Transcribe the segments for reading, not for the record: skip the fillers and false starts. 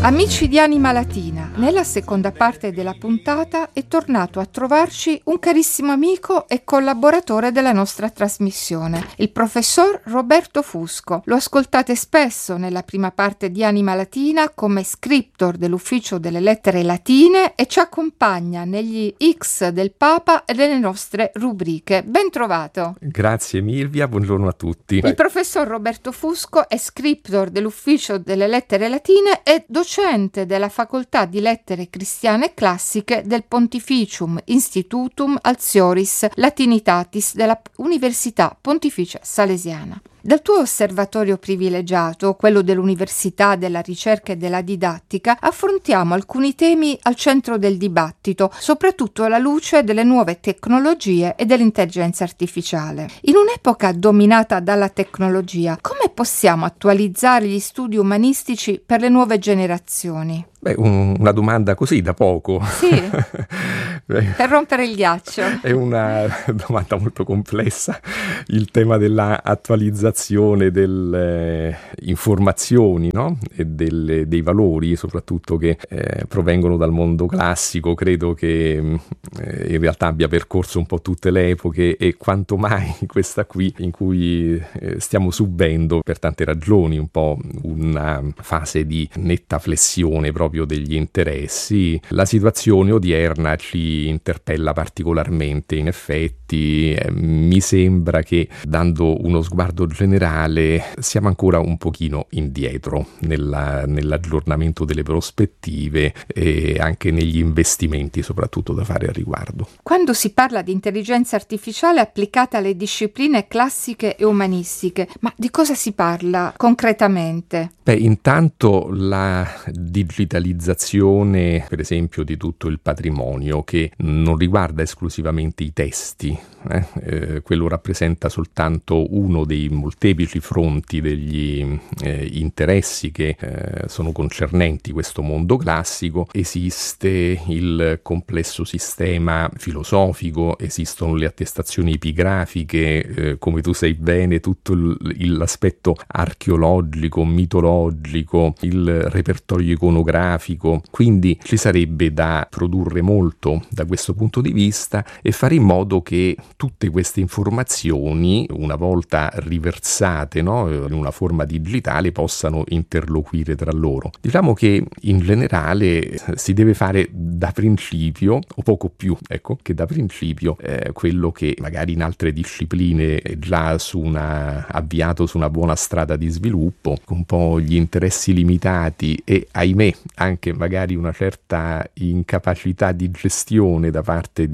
Amici di Anima Latina, nella seconda parte della puntata è tornato a trovarci un carissimo amico e collaboratore della nostra trasmissione, il professor Roberto Fusco. Lo ascoltate spesso nella prima parte di Anima Latina come scriptor dell'Ufficio delle Lettere Latine e ci accompagna negli X del Papa e nelle nostre rubriche. Ben trovato! Grazie Milvia, buongiorno a tutti. Il professor Roberto Fusco è scriptor dell'Ufficio delle Lettere Latine e docente della Facoltà di Lettere Cristiane e Classiche del Pontificium Institutum Altioris Latinitatis della Università Pontificia Salesiana. Dal tuo osservatorio privilegiato, quello dell'università, della ricerca e della didattica, affrontiamo alcuni temi al centro del dibattito, soprattutto alla luce delle nuove tecnologie e dell'intelligenza artificiale. In un'epoca dominata dalla tecnologia, come possiamo attualizzare gli studi umanistici per le nuove generazioni? Beh, una domanda così da poco. Sì, per rompere il ghiaccio. È una domanda molto complessa. Il tema della attualizzazione delle informazioni, no? E dei valori, soprattutto che provengono dal mondo classico, credo che in realtà abbia percorso un po' tutte le epoche e quanto mai questa qui in cui stiamo subendo per tante ragioni un po' una fase di netta flessione proprio degli interessi. La situazione odierna ci interpella particolarmente. In effetti mi sembra che, dando uno sguardo generale, siamo ancora un pochino indietro nell'aggiornamento delle prospettive e anche negli investimenti soprattutto da fare al riguardo. Quando si parla di intelligenza artificiale applicata alle discipline classiche e umanistiche, ma di cosa si parla concretamente? Beh, intanto la digitalizzazione, per esempio, di tutto il patrimonio, che non riguarda esclusivamente i testi, quello rappresenta soltanto uno dei molteplici fronti degli interessi che sono concernenti questo mondo classico. Esiste il complesso sistema filosofico, esistono le attestazioni epigrafiche, come tu sai bene, tutto l'aspetto archeologico, mitologico, il repertorio iconografico, quindi ci sarebbe da produrre molto da questo punto di vista e fare in modo che tutte queste informazioni, una volta riversate, no, in una forma digitale, possano interloquire tra loro. Diciamo che in generale si deve fare da principio, o poco più, che da principio quello che magari in altre discipline è già avviato su una buona strada di sviluppo, con un po' gli interessi limitati e, ahimè, anche magari una certa incapacità di gestione da parte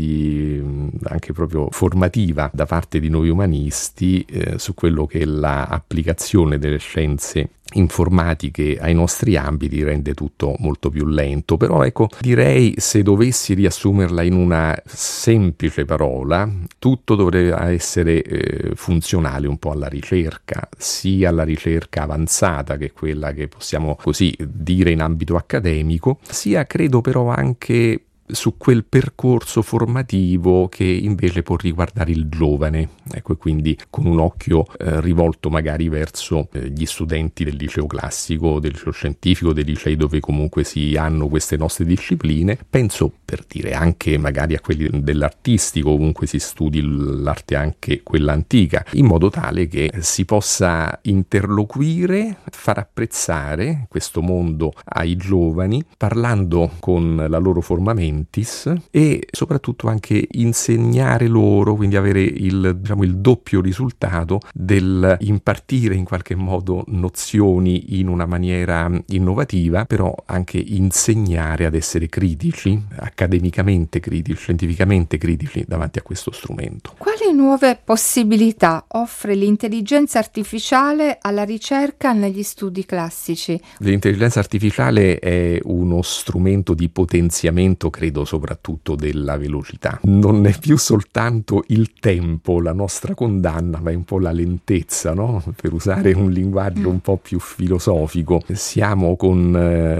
anche proprio formativa da parte di noi umanisti su quello che è l'applicazione delle scienze informatiche ai nostri ambiti rende tutto molto più lento. Però direi, se dovessi riassumerla in una semplice parola, tutto dovrebbe essere funzionale un po' alla ricerca, sia alla ricerca avanzata, che è quella che possiamo così dire in ambito accademico, sia credo però anche su quel percorso formativo che invece può riguardare il giovane, e quindi con un occhio rivolto magari verso gli studenti del liceo classico, del liceo scientifico, dei licei dove comunque si hanno queste nostre discipline. Penso, per dire, anche magari a quelli dell'artistico, comunque si studi l'arte anche quella antica, in modo tale che si possa interloquire, far apprezzare questo mondo ai giovani, parlando con la loro forma mentis e soprattutto anche insegnare loro, quindi avere il doppio risultato del impartire in qualche modo nozioni in una maniera innovativa, però anche insegnare ad essere critici, accademicamente critici, scientificamente critici davanti a questo strumento. Quali nuove possibilità offre l'intelligenza artificiale alla ricerca negli studi classici? L'intelligenza artificiale è uno strumento di potenziamento, credo, credo soprattutto della velocità. Non è più soltanto il tempo la nostra condanna, ma è un po' la lentezza, no? Per usare un linguaggio un po' più filosofico. Siamo con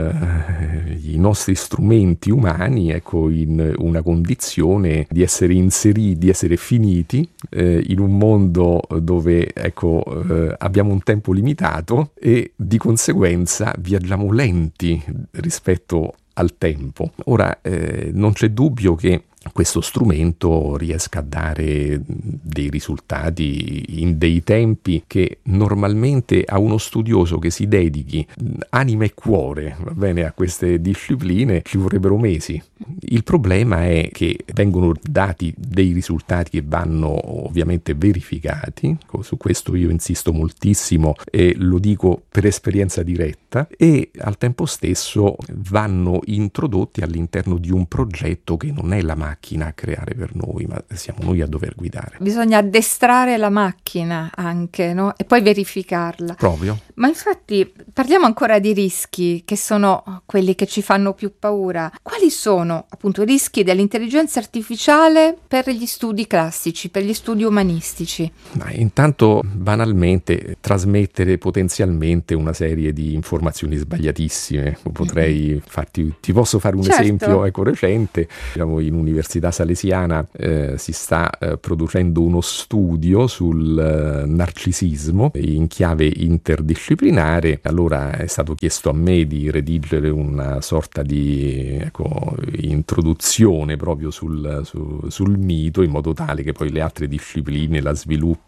i nostri strumenti umani, ecco, in una condizione di essere inseriti, di essere finiti in un mondo dove, ecco, abbiamo un tempo limitato e di conseguenza viaggiamo lenti rispetto al tempo. Ora, non c'è dubbio che questo strumento riesca a dare dei risultati in dei tempi che normalmente a uno studioso che si dedichi anima e cuore, va bene, a queste discipline ci vorrebbero mesi. Il problema è che vengono dati dei risultati che vanno ovviamente verificati, su questo io insisto moltissimo e lo dico per esperienza diretta, e al tempo stesso vanno introdotti all'interno di un progetto che non è la macchina a creare per noi, ma siamo noi a dover guidare. Bisogna addestrare la macchina anche, no? E poi verificarla. Proprio. Ma infatti parliamo ancora di rischi, che sono quelli che ci fanno più paura. Quali sono appunto i rischi dell'intelligenza artificiale per gli studi classici, per gli studi umanistici? Ma intanto, banalmente, trasmettere potenzialmente una serie di informazioni sbagliatissime. Potrei ti posso fare un esempio, ecco, recente. Diciamo, in Università Salesiana si sta producendo uno studio sul narcisismo in chiave interdisciplinare. Allora è stato chiesto a me di redigere una sorta di, ecco, introduzione proprio sul mito, in modo tale che poi le altre discipline la sviluppino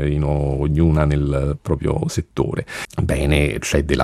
ognuna nel proprio settore. Bene, c'è della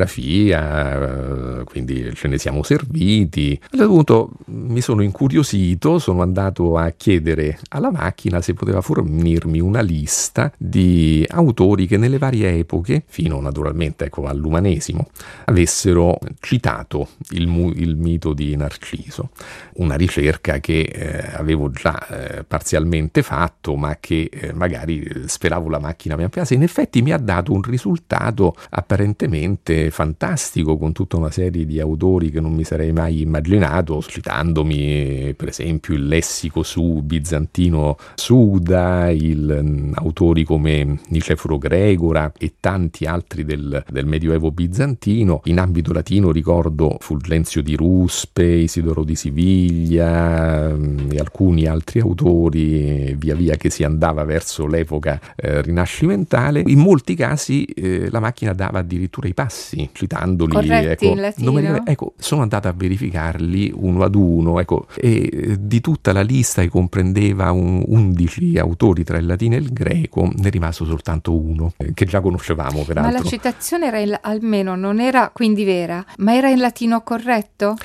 bibliografia, quindi ce ne siamo serviti. A un punto mi sono incuriosito, sono andato a chiedere alla macchina se poteva fornirmi una lista di autori che nelle varie epoche, fino naturalmente, ecco, all'umanesimo, avessero citato il mito di Narciso. Una ricerca che avevo già parzialmente fatto, ma che magari speravo la macchina mi ampliasse. In effetti mi ha dato un risultato apparentemente fantastico, con tutta una serie di autori che non mi sarei mai immaginato, citandomi per esempio il lessico bizantino Suda, autori come Niceforo Gregora e tanti altri del Medioevo bizantino. In ambito latino ricordo Fulgenzio di Ruspe, Isidoro di Siviglia e alcuni altri autori, via via che si andava verso l'epoca rinascimentale. In molti casi la macchina dava addirittura i passi, citandoli. Corretti, ecco, in latino. Ecco, sono andato a verificarli uno ad uno, ecco, e di tutta la lista che comprendeva 11 autori tra il latino e il greco, ne è rimasto soltanto uno, che già conoscevamo peraltro. Ma la citazione era almeno non era quindi vera, ma era in latino corretto?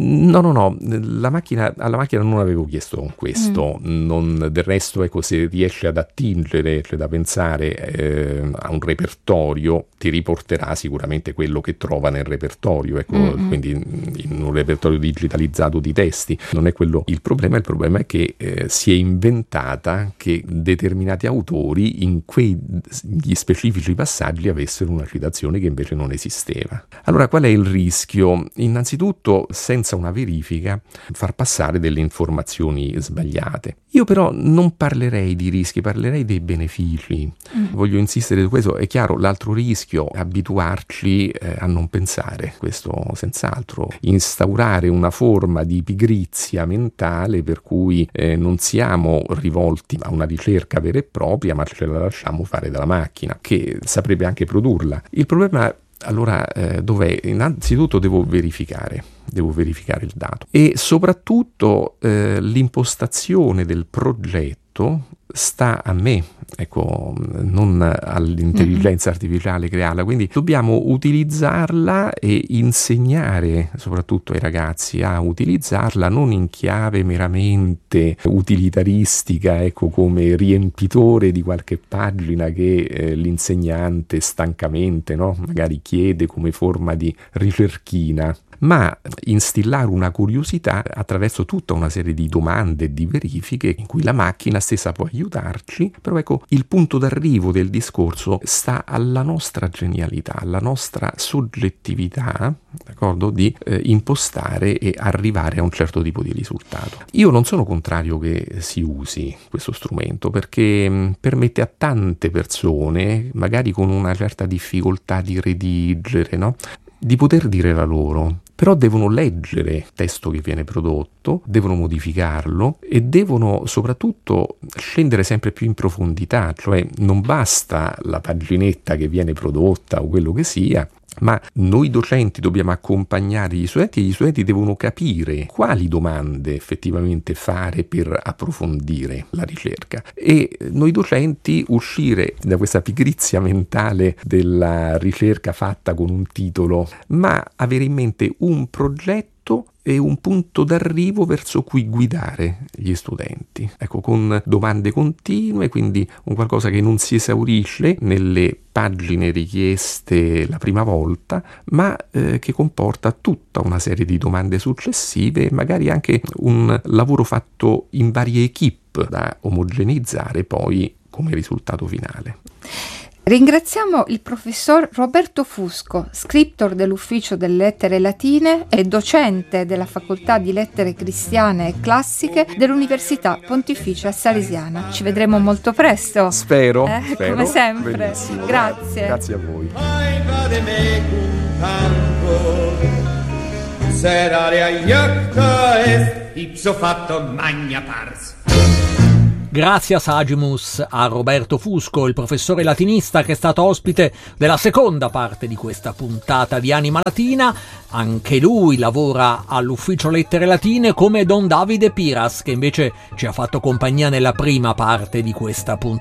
No, alla macchina non avevo chiesto questo. Del resto, ecco, se riesce ad attingere, c'è da pensare a un repertorio, ti riporterà sicuramente quello che trova nel repertorio, ecco, quindi in un repertorio digitalizzato di testi. Non è quello il problema è che si è inventata che determinati autori in quegli specifici passaggi avessero una citazione che invece non esisteva. Allora, qual è il rischio? Innanzitutto, senza una verifica, far passare delle informazioni sbagliate. Io però non parlerei di rischi, parlerei dei benefici. Voglio insistere su questo. È chiaro, l'altro rischio è abituarci a non pensare, questo senz'altro. Instaurare una forma di pigrizia mentale per cui non siamo rivolti a una ricerca vera e propria, ma ce la lasciamo fare dalla macchina, che saprebbe anche produrla. Il problema allora dov'è? Innanzitutto devo verificare il dato, e soprattutto l'impostazione del progetto sta a me, ecco, non all'intelligenza artificiale crearla. Quindi dobbiamo utilizzarla e insegnare soprattutto ai ragazzi a utilizzarla non in chiave meramente utilitaristica, ecco, come riempitore di qualche pagina che l'insegnante stancamente, no, magari chiede come forma di ricerchina, ma instillare una curiosità attraverso tutta una serie di domande e di verifiche in cui la macchina stessa può aiutare aiutarci, però ecco, il punto d'arrivo del discorso sta alla nostra genialità, alla nostra soggettività, d'accordo, di impostare e arrivare a un certo tipo di risultato. Io non sono contrario che si usi questo strumento, perché permette a tante persone, magari con una certa difficoltà di redigere, no? Di poter dire la loro, però devono leggere il testo che viene prodotto, devono modificarlo e devono soprattutto scendere sempre più in profondità, cioè non basta la paginetta che viene prodotta o quello che sia, ma noi docenti dobbiamo accompagnare gli studenti e gli studenti devono capire quali domande effettivamente fare per approfondire la ricerca, e noi docenti uscire da questa pigrizia mentale della ricerca fatta con un titolo, ma avere in mente un progetto e un punto d'arrivo verso cui guidare gli studenti. Ecco, con domande continue, quindi un qualcosa che non si esaurisce nelle pagine richieste la prima volta, ma che comporta tutta una serie di domande successive, magari anche un lavoro fatto in varie equip da omogeneizzare poi come risultato finale. Ringraziamo il professor Roberto Fusco, scriptor dell'Ufficio delle Lettere Latine e docente della Facoltà di Lettere Cristiane e Classiche dell'Università Pontificia Salesiana. Ci vedremo molto presto. Spero. Come sempre. Benissimo. Grazie. Grazie a voi. Grazie Sagimus a Roberto Fusco, il professore latinista che è stato ospite della seconda parte di questa puntata di Anima Latina. Anche lui lavora all'Ufficio Lettere Latine come Don Davide Piras, che invece ci ha fatto compagnia nella prima parte di questa puntata.